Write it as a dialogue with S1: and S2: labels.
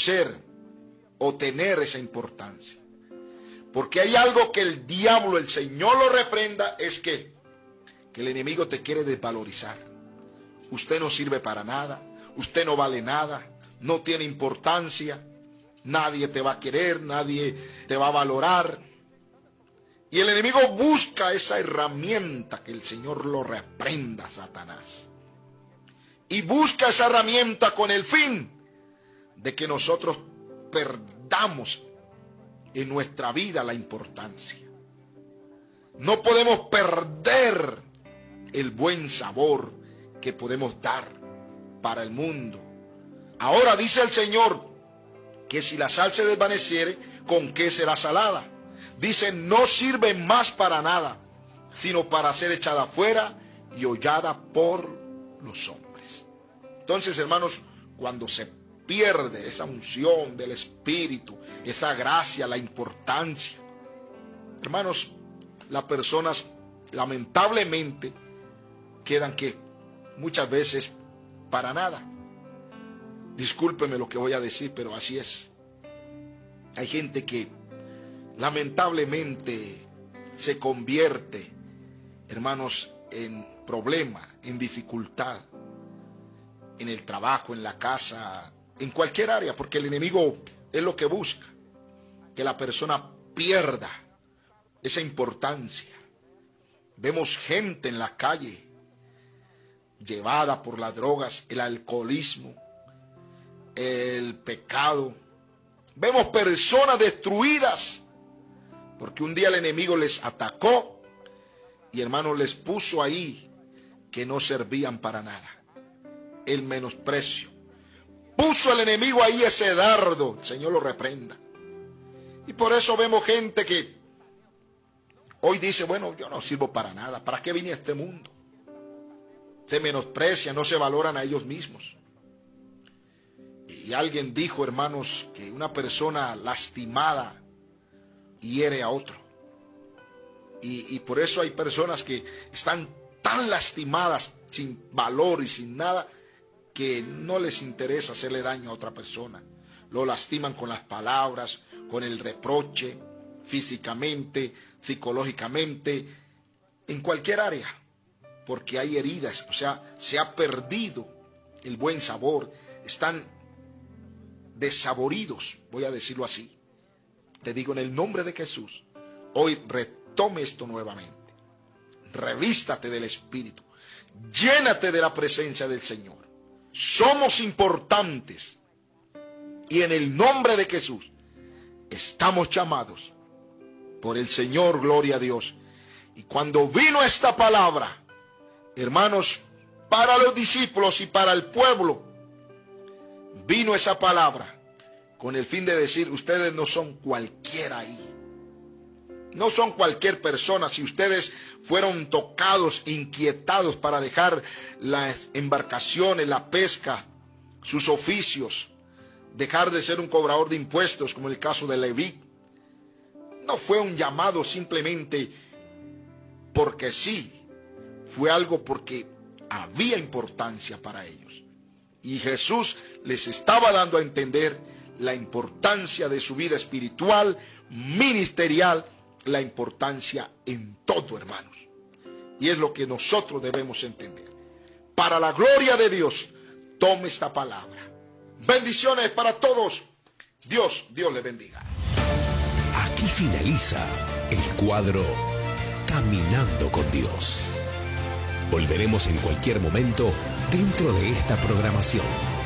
S1: ser o tener esa importancia. Porque hay algo que el diablo, el Señor lo reprenda, es que el enemigo te quiere desvalorizar. Usted no sirve para nada, usted no vale nada, no tiene importancia, nadie te va a querer, nadie te va a valorar. Y el enemigo busca esa herramienta, que el Señor lo reprenda, Satanás. Y busca esa herramienta con el fin de que nosotros perdamos en nuestra vida la importancia. No podemos perder el buen sabor que podemos dar para el mundo. Ahora dice el Señor que si la sal se desvaneciere, ¿con qué será salada? Dice, no sirve más para nada, sino para ser echada fuera y hollada por los hombres. Entonces, hermanos, cuando se pierde esa unción del Espíritu, esa gracia, la importancia, hermanos, las personas lamentablemente quedan que muchas veces para nada. Discúlpeme lo que voy a decir, pero así es. Hay gente que lamentablemente se convierte, hermanos, en problema, en dificultad, en el trabajo, en la casa, en cualquier área, porque el enemigo es lo que busca, que la persona pierda esa importancia. Vemos gente en la calle llevada por las drogas, el alcoholismo, el pecado. Vemos personas destruidas porque un día el enemigo les atacó y, hermanos, les puso ahí que no servían para nada. El menosprecio. Puso el enemigo ahí ese dardo, el Señor lo reprenda. Y por eso vemos gente que hoy dice, bueno, yo no sirvo para nada, ¿para qué vine a este mundo? Se menosprecian, no se valoran a ellos mismos. Y alguien dijo, hermanos, que una persona lastimada hiere a otro. Y por eso hay personas que están tan lastimadas, sin valor y sin nada, que no les interesa hacerle daño a otra persona. Lo lastiman con las palabras, con el reproche, físicamente, psicológicamente, en cualquier área, porque hay heridas, o sea, se ha perdido el buen sabor, están desaboridos, voy a decirlo así. Te digo en el nombre de Jesús, hoy retome esto nuevamente, revístate del Espíritu, llénate de la presencia del Señor. Somos importantes y en el nombre de Jesús estamos llamados por el Señor, gloria a Dios. Y cuando vino esta palabra, hermanos, para los discípulos y para el pueblo, vino esa palabra con el fin de decir, ustedes no son cualquiera ahí. No son cualquier persona. Si ustedes fueron tocados, inquietados para dejar las embarcaciones, la pesca, sus oficios, dejar de ser un cobrador de impuestos, como el caso de Leví, no fue un llamado simplemente porque sí, fue algo porque había importancia para ellos. Y Jesús les estaba dando a entender la importancia de su vida espiritual, ministerial, la importancia en todo, hermanos. Y es lo que nosotros debemos entender. Para la gloria de Dios, tome esta palabra. Bendiciones para todos. Dios les bendiga.
S2: Aquí finaliza el cuadro Caminando con Dios. Volveremos en cualquier momento dentro de esta programación.